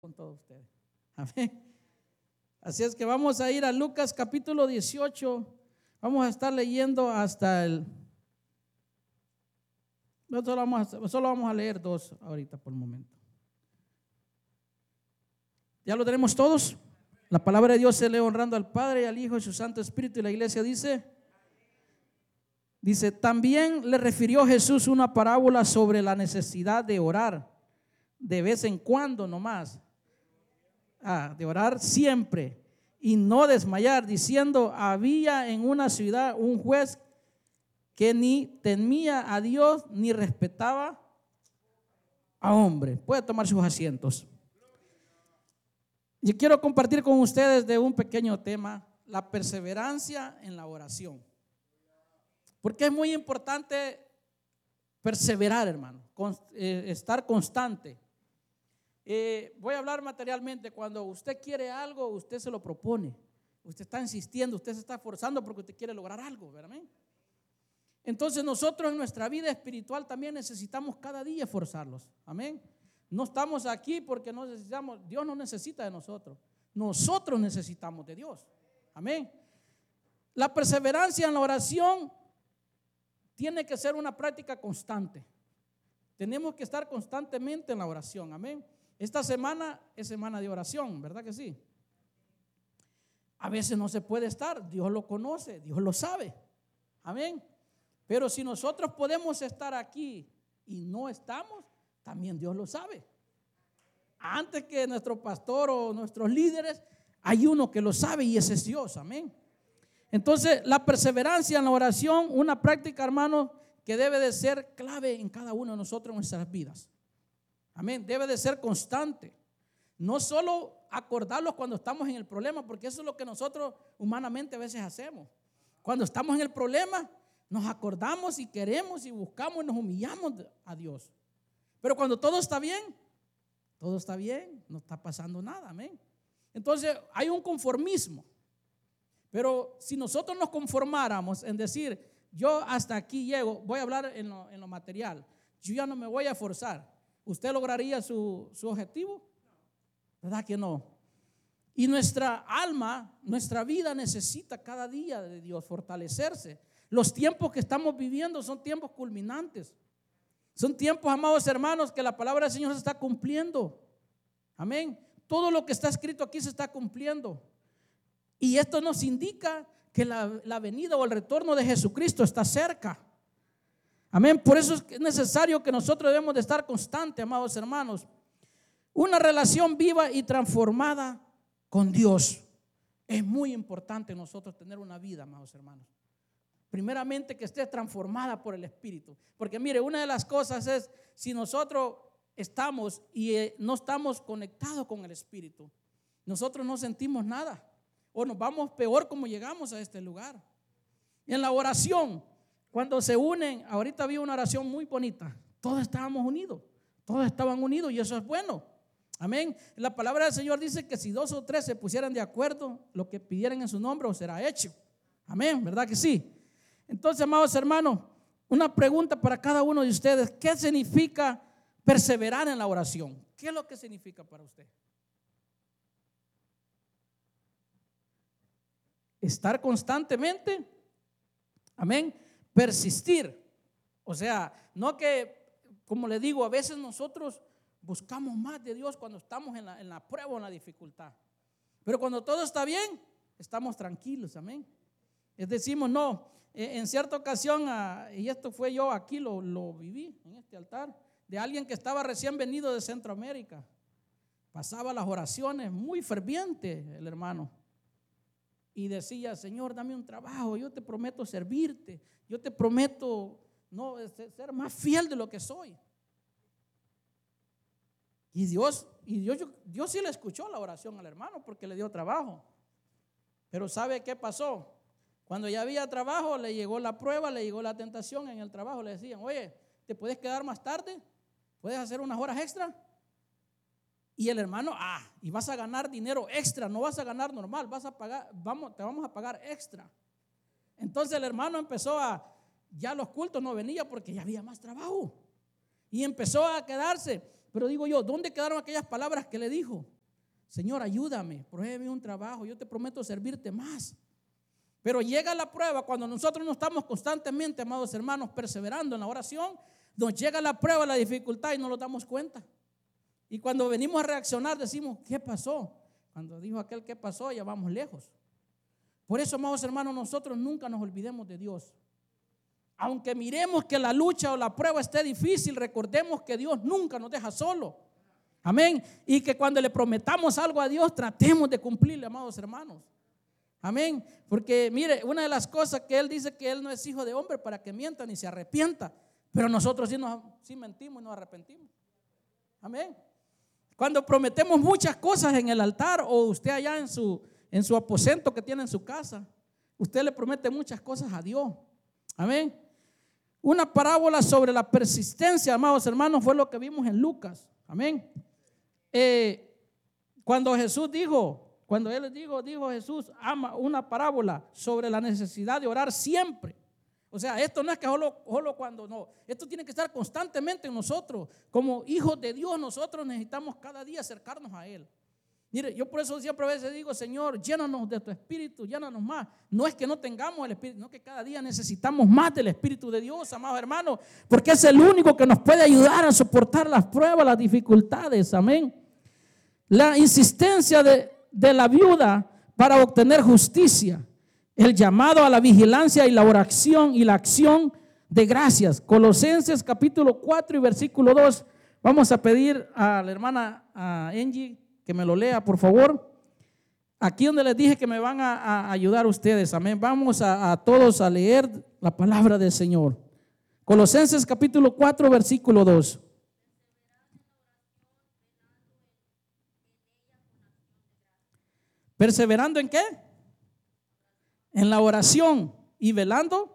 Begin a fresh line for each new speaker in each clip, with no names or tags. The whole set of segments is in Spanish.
con todos ustedes. Amén. Así es que vamos a ir a Lucas capítulo 18. Vamos a estar leyendo hasta el... Solo vamos a leer dos ahorita por el momento. ¿Ya lo tenemos todos? La palabra de Dios se lee honrando al Padre y al Hijo y su Santo Espíritu, y la iglesia dice, también le refirió Jesús una parábola sobre la necesidad de orar de vez en cuando nomás, de orar siempre y no desmayar, diciendo, había en una ciudad un juez que ni temía a Dios ni respetaba a hombre. Puede tomar sus asientos. Yo quiero compartir con ustedes de un pequeño tema, la perseverancia en la oración. Porque es muy importante perseverar, hermano, estar constante. Voy a hablar materialmente. Cuando usted quiere algo, usted se lo propone. Usted está insistiendo, usted se está esforzando porque usted quiere lograr algo, ¿verdad? Entonces nosotros en nuestra vida espiritual también necesitamos cada día esforzarlos. Amén. No estamos aquí porque no necesitamos, Dios no necesita de nosotros. Nosotros necesitamos de Dios. Amén. La perseverancia en la oración tiene que ser una práctica constante. Tenemos que estar constantemente en la oración. Amén. Esta semana es semana de oración, ¿verdad que sí? A veces no se puede estar, Dios lo conoce, Dios lo sabe. Amén. Pero si nosotros podemos estar aquí y no estamos, también Dios lo sabe. Antes que nuestro pastor o nuestros líderes, hay uno que lo sabe y ese es Dios. Amén. Entonces, la perseverancia en la oración, una práctica, hermano, que debe de ser clave en cada uno de nosotros en nuestras vidas. Amén. Debe de ser constante. No solo acordarlos cuando estamos en el problema, porque eso es lo que nosotros humanamente a veces hacemos. Cuando estamos en el problema, nos acordamos y queremos y buscamos y nos humillamos a Dios. Pero cuando todo está bien, no está pasando nada. Amén. Entonces hay un conformismo. Pero si nosotros nos conformáramos en decir, yo hasta aquí llego, voy a hablar en lo material, yo ya no me voy a forzar, ¿usted lograría su objetivo? ¿Verdad que no? Y nuestra alma, nuestra vida necesita cada día de Dios fortalecerse. Los tiempos que estamos viviendo son tiempos culminantes. Son tiempos, amados hermanos, que la palabra del Señor se está cumpliendo. Amén. Todo lo que está escrito aquí se está cumpliendo. Y esto nos indica que la venida o el retorno de Jesucristo está cerca. Amén. Por eso es necesario que nosotros debemos de estar constantes, amados hermanos. Una relación viva y transformada con Dios. Es muy importante nosotros tener una vida, amados hermanos. Primeramente que esté transformada por el Espíritu. Porque mire, una de las cosas es si nosotros estamos y no estamos conectados con el Espíritu, nosotros no sentimos nada. O nos vamos peor como llegamos a este lugar. En la oración, cuando se unen, ahorita había una oración muy bonita. Todos estábamos unidos, todos estaban unidos y eso es bueno. Amén. La palabra del Señor dice que si 2 o 3 se pusieran de acuerdo, lo que pidieran en su nombre os será hecho. Amén, ¿verdad que sí? Entonces, amados hermanos, una pregunta para cada uno de ustedes. ¿Qué significa perseverar en la oración? ¿Qué es lo que significa para usted? Estar constantemente, amén, persistir. O sea, no que, como le digo, a veces nosotros buscamos más de Dios cuando estamos en la prueba o en la dificultad. Pero cuando todo está bien, estamos tranquilos, amén. Decimos, no, en cierta ocasión, y esto fue yo aquí, lo viví en este altar, de alguien que estaba recién venido de Centroamérica. Pasaba las oraciones muy fervientes, el hermano. Y decía, Señor, dame un trabajo, yo te prometo servirte, yo te prometo ser más fiel de lo que soy. Y Dios sí le escuchó la oración al hermano porque le dio trabajo. Pero ¿sabe qué pasó? Cuando ya había trabajo, le llegó la prueba, le llegó la tentación en el trabajo. Le decían, oye, ¿te puedes quedar más tarde? ¿Puedes hacer unas horas extra? Y el hermano, y vas a ganar dinero extra, no vas a ganar normal, vas a pagar, te vamos a pagar extra. Entonces el hermano empezó ya los cultos no venía porque ya había más trabajo. Y empezó a quedarse. Pero digo yo, ¿dónde quedaron aquellas palabras que le dijo? Señor, ayúdame, pruébame un trabajo, yo te prometo servirte más. Pero llega la prueba cuando nosotros no estamos constantemente, amados hermanos, perseverando en la oración. Nos llega la prueba, la dificultad y no nos damos cuenta. Y cuando venimos a reaccionar decimos, ¿qué pasó? Cuando dijo aquel ¿qué pasó? Ya vamos lejos. Por eso, amados hermanos, nosotros nunca nos olvidemos de Dios. Aunque miremos que la lucha o la prueba esté difícil, recordemos que Dios nunca nos deja solo. Amén. Y que cuando le prometamos algo a Dios, tratemos de cumplirle, amados hermanos. Amén. Porque mire, una de las cosas que Él dice que Él no es hijo de hombre para que mienta ni se arrepienta. Pero nosotros sí mentimos y nos arrepentimos. Amén. Cuando prometemos muchas cosas en el altar o usted allá en su aposento que tiene en su casa, usted le promete muchas cosas a Dios. Amén. Una parábola sobre la persistencia, amados hermanos, fue lo que vimos en Lucas. Amén. Cuando Él dijo Jesús, ama una parábola sobre la necesidad de orar siempre. O sea, esto no es que solo cuando no. Esto tiene que estar constantemente en nosotros. Como hijos de Dios, nosotros necesitamos cada día acercarnos a Él. Mire, yo por eso siempre a veces digo, Señor, llénanos de tu Espíritu, llénanos más. No es que no tengamos el Espíritu, no, que cada día necesitamos más del Espíritu de Dios, amados hermanos, porque es el único que nos puede ayudar a soportar las pruebas, las dificultades. Amén. La insistencia de la viuda para obtener justicia, el llamado a la vigilancia y la oración y la acción de gracias. Colosenses capítulo 4 y versículo 2. Vamos a pedir a la hermana Angie que me lo lea, por favor. Aquí donde les dije que me van a ayudar ustedes. Amén. Vamos a todos a leer la palabra del Señor. Colosenses capítulo 4 versículo 2. ¿Perseverando en qué? En la oración y velando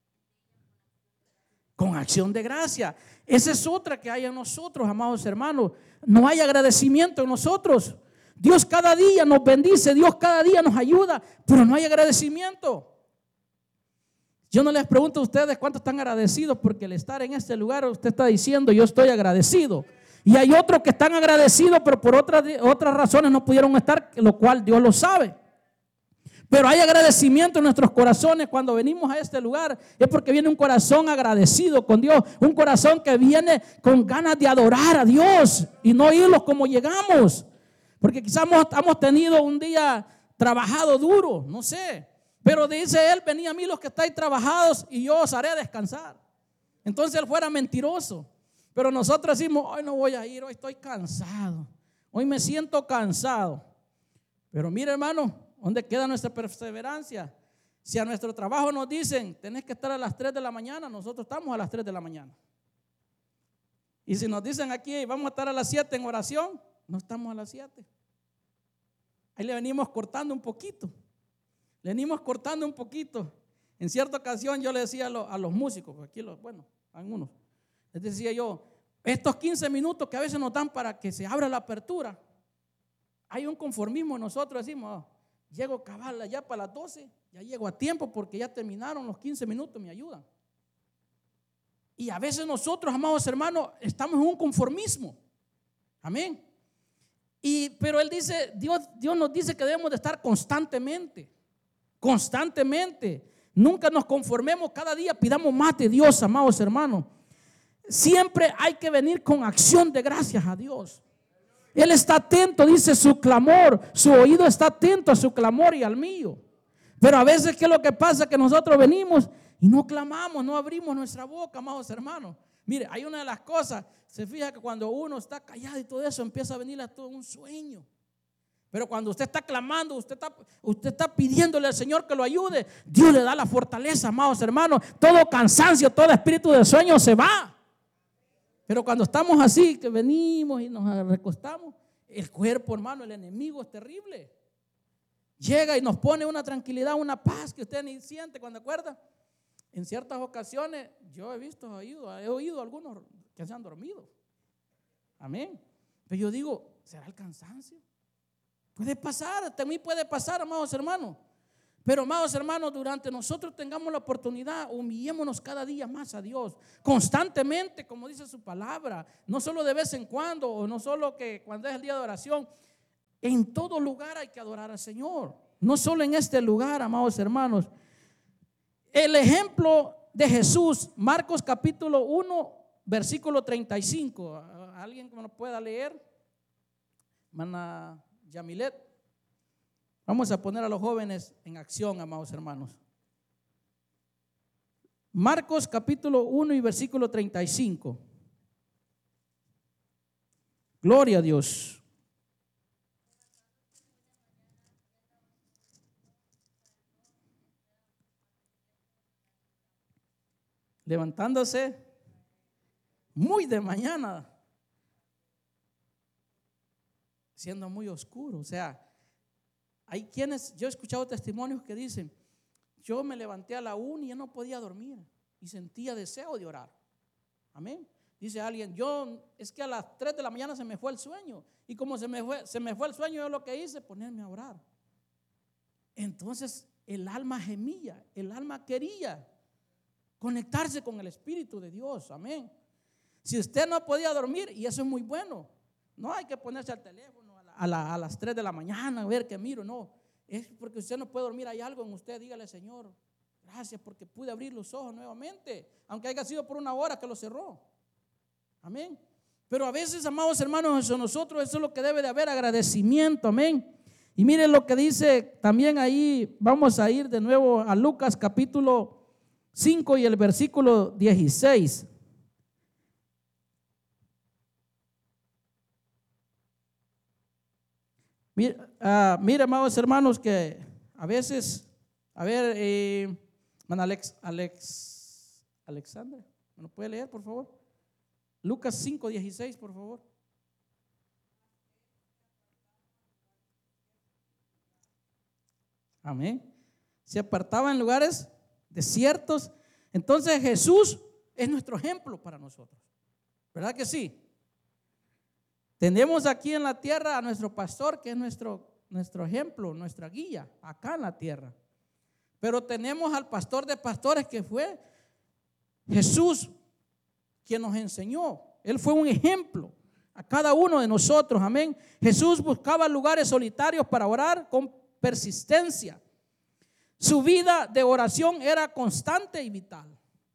con acción de gracia. Esa es otra que hay en nosotros, amados hermanos. No hay agradecimiento en nosotros. Dios cada día nos bendice, Dios cada día nos ayuda, pero no hay agradecimiento. Yo no les pregunto a ustedes cuántos están agradecidos, porque al estar en este lugar usted está diciendo yo estoy agradecido. Y hay otros que están agradecidos, pero por otras razones no pudieron estar, lo cual Dios lo sabe. Pero hay agradecimiento en nuestros corazones cuando venimos a este lugar. Es porque viene un corazón agradecido con Dios. Un corazón que viene con ganas de adorar a Dios y no irlos como llegamos. Porque quizás hemos tenido un día trabajado duro, no sé. Pero dice Él, venid a mí los que estáis trabajados y yo os haré descansar. Entonces Él fuera mentiroso. Pero nosotros decimos, hoy no voy a ir, hoy estoy cansado. Hoy me siento cansado. Pero mire, hermano, ¿dónde queda nuestra perseverancia? Si a nuestro trabajo nos dicen, tenés que estar a las 3 de la mañana, nosotros estamos a las 3 de la mañana. Y si nos dicen aquí, vamos a estar a las 7 en oración, no estamos a las 7. Ahí le venimos cortando un poquito. Le venimos cortando un poquito. En cierta ocasión yo le decía a los músicos, aquí algunos, les decía yo, estos 15 minutos que a veces nos dan para que se abra la apertura, hay un conformismo en nosotros, decimos, llego cabal ya para las 12, ya llego a tiempo porque ya terminaron los 15 minutos, me ayudan. Y a veces nosotros, amados hermanos, estamos en un conformismo. Amén. Pero Él dice, Dios nos dice que debemos de estar constantemente. Nunca nos conformemos, cada día pidamos más de Dios, amados hermanos. Siempre hay que venir con acción de gracias a Dios. Él está atento, dice su clamor, su oído está atento a su clamor y al mío. Pero a veces, ¿qué es lo que pasa? Que nosotros venimos y no clamamos, no abrimos nuestra boca, amados hermanos. Mire, hay una de las cosas, se fija que cuando uno está callado y todo eso, empieza a venir a todo un sueño. Pero cuando usted está clamando, usted está pidiéndole al Señor que lo ayude, Dios le da la fortaleza, amados hermanos. Todo cansancio, todo espíritu de sueño se va. Pero cuando estamos así, que venimos y nos recostamos, el cuerpo, hermano, el enemigo es terrible. Llega y nos pone una tranquilidad, una paz que usted ni siente. Cuando acuerda, en ciertas ocasiones yo he oído algunos que se han dormido. Amén. Pero yo digo, ¿será el cansancio? Puede pasar, también puede pasar, amados hermanos. Pero amados hermanos, durante nosotros tengamos la oportunidad, humillémonos cada día más a Dios, constantemente, como dice su palabra, no solo de vez en cuando, o no solo que cuando es el día de oración. En todo lugar hay que adorar al Señor, no solo en este lugar, amados hermanos. El ejemplo de Jesús, Marcos capítulo 1, versículo 35. ¿Alguien que me lo pueda leer? Hermana Yamilet. Vamos a poner a los jóvenes en acción, amados hermanos. Marcos capítulo 1 y versículo 35. Gloria a Dios. Levantándose muy de mañana, siendo muy oscuro. O sea, hay quienes, yo he escuchado testimonios que dicen: yo me levanté a la 1 y ya no podía dormir y sentía deseo de orar. Amén. Dice alguien: es que a las 3 de la mañana se me fue el sueño, y como se me fue el sueño, yo lo que hice, ponerme a orar. Entonces el alma gemía, el alma quería conectarse con el Espíritu de Dios. Amén. Si usted no podía dormir, y eso es muy bueno, no hay que ponerse al teléfono a las 3 de la mañana a ver qué miro, no. Es porque usted no puede dormir, hay algo en usted. Dígale: Señor, gracias porque pude abrir los ojos nuevamente, aunque haya sido por 1 hora que lo cerró. Amén. Pero a veces, amados hermanos, nosotros, eso es lo que debe de haber, agradecimiento. Amén. Y miren lo que dice también ahí. Vamos a ir de nuevo a Lucas capítulo 5 y el versículo 16. Mira, amados hermanos, que a veces, a ver, Alexandra, ¿me lo puede leer, por favor? Lucas 5, 16, por favor. Amén. Se apartaba en lugares desiertos. Entonces Jesús es nuestro ejemplo para nosotros, ¿verdad que sí? Tenemos aquí en la tierra a nuestro pastor, que es nuestro ejemplo, nuestra guía acá en la tierra. Pero tenemos al pastor de pastores, que fue Jesús, quien nos enseñó. Él fue un ejemplo a cada uno de nosotros. Amén. Jesús buscaba lugares solitarios para orar con persistencia. Su vida de oración era constante y vital.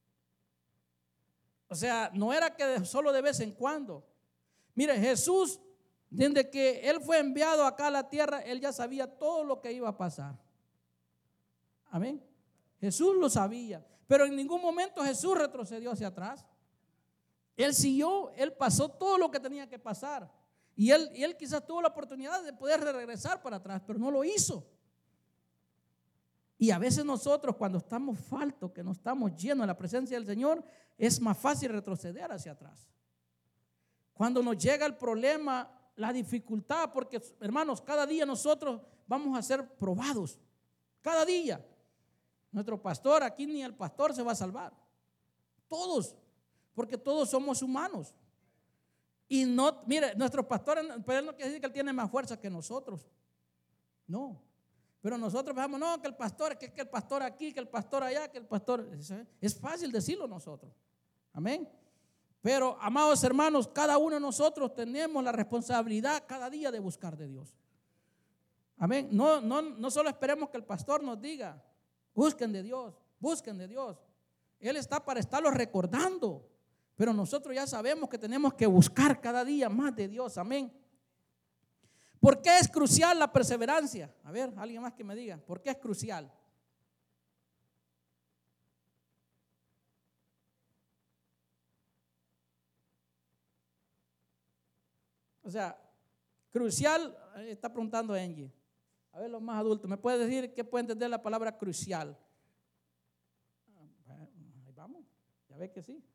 O sea, no era que solo de vez en cuando. Mire, Jesús, desde que Él fue enviado acá a la tierra, Él ya sabía todo lo que iba a pasar. Amén. Jesús lo sabía, pero en ningún momento Jesús retrocedió hacia atrás. Él siguió, Él pasó todo lo que tenía que pasar. Y él quizás tuvo la oportunidad de poder regresar para atrás, pero no lo hizo. Y a veces nosotros, cuando estamos faltos, que no estamos llenos de la presencia del Señor, es más fácil retroceder hacia atrás. Cuando nos llega el problema, la dificultad, porque hermanos, cada día nosotros vamos a ser probados. Cada día. Nuestro pastor, aquí ni el pastor se va a salvar. Todos, porque todos somos humanos. Y no, mire, nuestro pastor, pero él no quiere decir que él tiene más fuerza que nosotros. No. Pero nosotros pensamos: no, que el pastor, que el pastor aquí, que el pastor allá, que el pastor. Es fácil decirlo nosotros. Amén. Pero, amados hermanos, cada uno de nosotros tenemos la responsabilidad cada día de buscar de Dios. Amén. No solo esperemos que el pastor nos diga: busquen de Dios, busquen de Dios. Él está para estarlo recordando. Pero nosotros ya sabemos que tenemos que buscar cada día más de Dios. Amén. ¿Por qué es crucial la perseverancia? A ver, alguien más que me diga, ¿por qué es crucial? O sea, crucial, está preguntando Angie. A ver, los más adultos, ¿me puede decir qué puede entender la palabra crucial? Ahí vamos, ya ve que sí.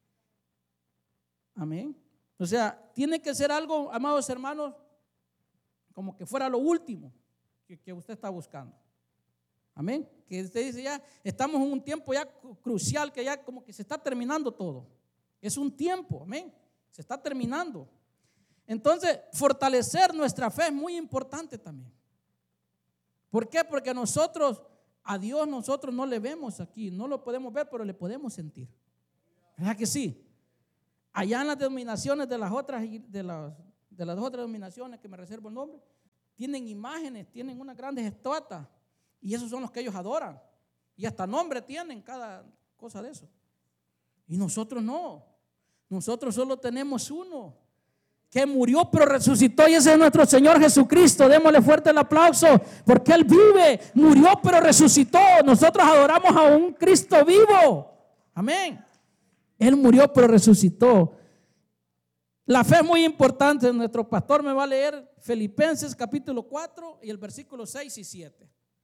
Amén. O sea, tiene que ser algo, amados hermanos, como que fuera lo último que usted está buscando. Amén. Que usted dice: ya estamos en un tiempo ya crucial, que ya como que se está terminando todo. Es un tiempo, amén, se está terminando. Entonces, fortalecer nuestra fe es muy importante también. ¿Por qué? Porque nosotros a Dios nosotros no le vemos aquí, no lo podemos ver, pero le podemos sentir. ¿Verdad que sí? Allá en las denominaciones de las otras denominaciones, que me reservo el nombre, tienen imágenes, tienen unas grandes estatuas, y esos son los que ellos adoran, y hasta nombre tienen cada cosa de eso. Y nosotros no, nosotros solo tenemos uno que murió pero resucitó, y ese es nuestro Señor Jesucristo. Démosle fuerte el aplauso, porque Él vive, murió pero resucitó. Nosotros adoramos a un Cristo vivo. Amén. Él murió pero resucitó. La fe es muy importante. Nuestro pastor me va a leer Filipenses capítulo 4 y el versículo 6 y 7.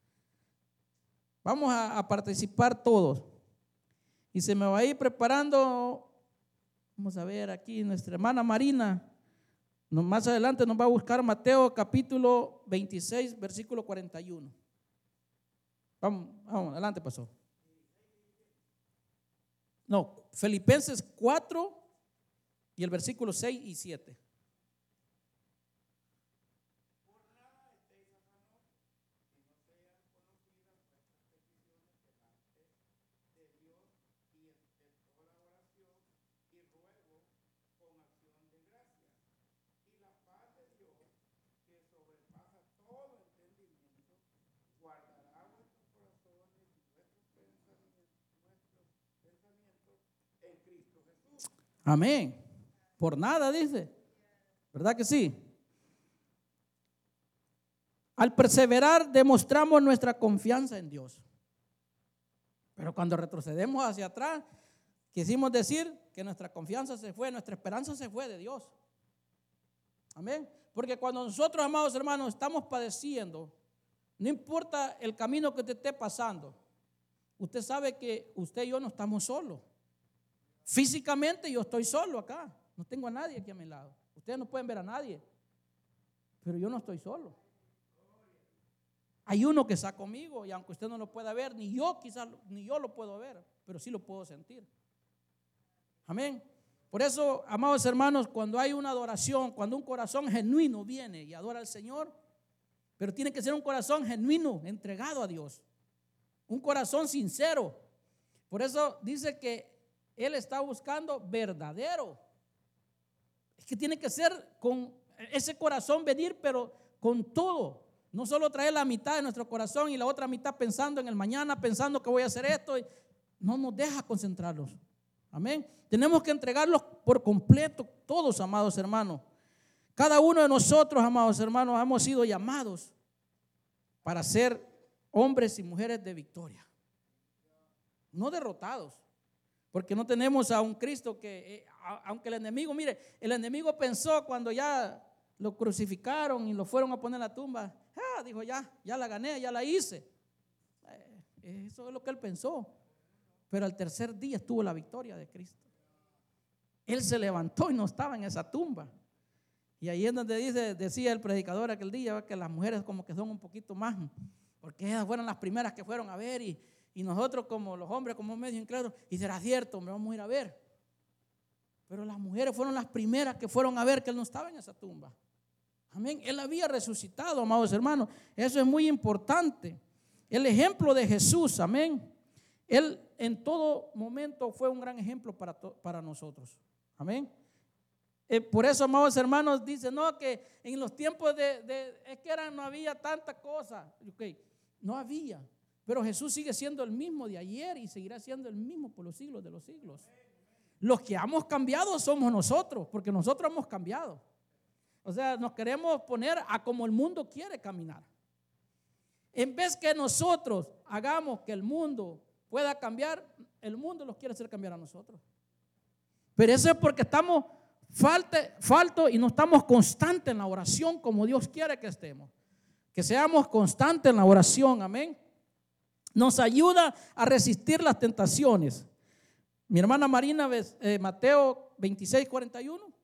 Vamos a participar todos. Y se me va a ir preparando. Vamos a ver aquí nuestra hermana Marina. Más adelante nos va a buscar Mateo capítulo 26, versículo 41. Vamos, adelante, pastor. No, Filipenses 4 y el versículo 6 y 7. Amén. Por nada, dice. ¿Verdad que sí? Al perseverar demostramos nuestra confianza en Dios. Pero cuando retrocedemos hacia atrás, quisimos decir que nuestra confianza se fue, nuestra esperanza se fue de Dios. Amén. Porque cuando nosotros, amados hermanos, estamos padeciendo, no importa el camino que te esté pasando, usted sabe que usted y yo no estamos solos. Físicamente yo estoy solo acá, no tengo a nadie aquí a mi lado. Ustedes no pueden ver a nadie, pero yo no estoy solo. Hay uno que está conmigo, y aunque usted no lo pueda ver, ni yo lo puedo ver, pero sí lo puedo sentir. Amén. Por eso, amados hermanos, cuando hay una adoración, cuando un corazón genuino viene y adora al Señor, pero tiene que ser un corazón genuino, entregado a Dios, un corazón sincero. Por eso dice que Él está buscando verdadero. Es que tiene que ser con ese corazón venir, pero con todo. No solo traer la mitad de nuestro corazón y la otra mitad pensando en el mañana, pensando que voy a hacer esto. No nos deja concentrarlos. Amén. Tenemos que entregarlos por completo, todos, amados hermanos. Cada uno de nosotros, amados hermanos, hemos sido llamados para ser hombres y mujeres de victoria. No derrotados. Porque no tenemos a un Cristo que, aunque el enemigo, mire, el enemigo pensó cuando ya lo crucificaron y lo fueron a poner en la tumba, dijo, ya la gané, ya la hice. Eso es lo que él pensó. Pero al tercer día estuvo la victoria de Cristo. Él se levantó y no estaba en esa tumba. Y ahí es donde decía el predicador aquel día que las mujeres como que son un poquito más, porque ellas fueron las primeras que fueron a ver y nosotros como los hombres como medio incrédulos, y será cierto, hombre, vamos a ir a ver. Pero las mujeres fueron las primeras que fueron a ver que él no estaba en esa tumba. Amén. Él había resucitado, amados hermanos. Eso es muy importante. El ejemplo de Jesús, amén. Él en todo momento fue un gran ejemplo para nosotros. Amén. Por eso, amados hermanos, dice, no, que en los tiempos es que no había tanta cosa. Okay, no había. Pero Jesús sigue siendo el mismo de ayer y seguirá siendo el mismo por los siglos de los siglos. Los que hemos cambiado somos nosotros, porque nosotros hemos cambiado. O sea, nos queremos poner a como el mundo quiere caminar. En vez que nosotros hagamos que el mundo pueda cambiar, el mundo los quiere hacer cambiar a nosotros. Pero eso es porque estamos faltos y no estamos constantes en la oración como Dios quiere que estemos. Que seamos constantes en la oración, amén. Nos ayuda a resistir las tentaciones. Mi hermana Marina, Mateo 26, 41.